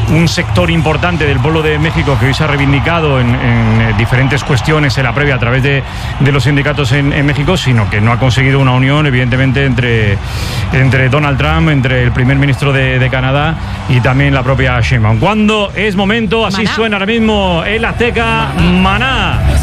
un sector importante del pueblo de México que hoy se ha reivindicado en diferentes cuestiones en la previa a través de los sindicatos en México, sino que no ha conseguido una unión, evidentemente, entre Donald Trump, entre el primer ministro de Canadá y también la propia Sheinbaum. ¿Cuándo es momento? Así Maná. suena ahora mismo el Azteca, Maná.